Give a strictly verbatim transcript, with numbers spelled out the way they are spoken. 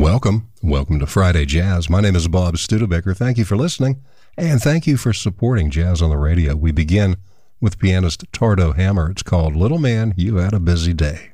Welcome. Welcome to Friday Jazz. My name is Bob Studebaker. Thank you for listening, and thank you for supporting Jazz on the Radio. We begin with pianist Tardo Hammer. It's called Little Man, You Had a Busy Day.